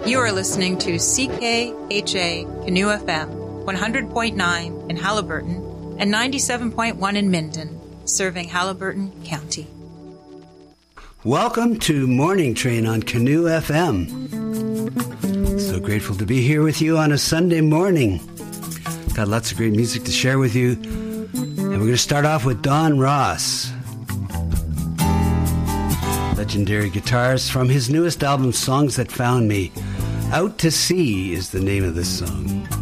You are listening to CKHA Canoe FM, 100.9 in Haliburton and 97.1 in Minden, serving Haliburton County. Welcome to Morning Train on Canoe FM. So grateful to be here with you on a Sunday morning. Got lots of great music to share with you. And we're going to start off with Don Ross. Legendary guitarist from his newest album, Songs That Found Me. Out to Sea is the name of this song.